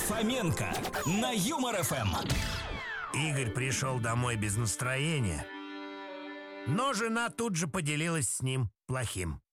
Фоменко на Юмор ФМ. Игорь пришел домой без настроения, но жена тут же поделилась с ним плохим.